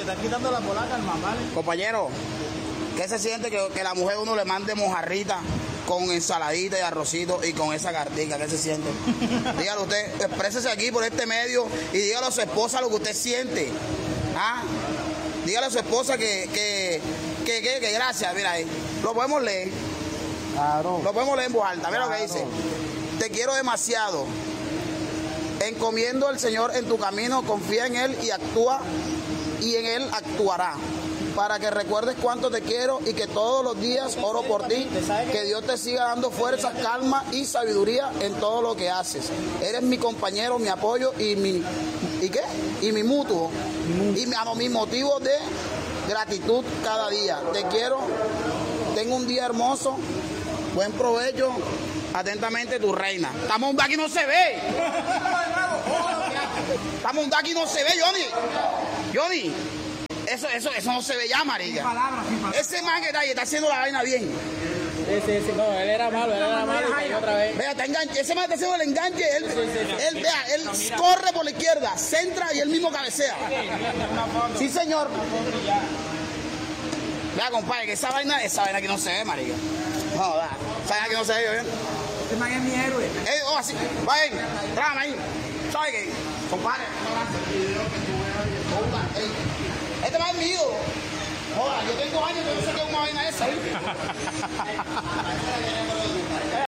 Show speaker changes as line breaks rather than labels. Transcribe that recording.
está quitando la polaca al más, ¿vale?
Compañero, ¿qué se siente que la mujer uno le mande mojarrita con ensaladita y arrocito y con esa cartica? ¿Qué se siente? Dígalo usted, exprésese aquí por este medio y dígale a su esposa lo que usted siente. ¿Ah? Dígale a su esposa que gracias, mira ahí. Lo podemos leer.
Claro.
Lo podemos leer en voz alta. Mira lo que dice. Te quiero demasiado. Encomiendo al Señor en tu camino, confía en Él y actúa, y en Él actuará. Para que recuerdes cuánto te quiero y que todos los días oro por ti, que Dios te siga dando fuerza, calma y sabiduría en todo lo que haces. Eres mi compañero, mi apoyo y mi mutuo, y mi motivo de gratitud cada día. Te quiero, tengo un día hermoso, buen provecho, atentamente tu reina. Estamos un aquí no se ve. Estamos un aquí no se ve, Johnny. Eso no se ve ya, marica. Ese man que está haciendo la vaina bien.
Sí, no, él era malo y cayó otra vez.
Vea, está enganche. Ese man está haciendo el enganche. Él corre por la izquierda, centra y él mismo cabecea. Sí, señor. Vea, compadre, que esa vaina que no se ve, marica. No, da. Esa vaina que no se ve, ¿bien?
Este man es mi héroe.
Así. Vayan, trágame ahí. ¿Sabe qué? Compadre, este man es mío. Joda, yo tengo años que no sé qué es una vaina esa.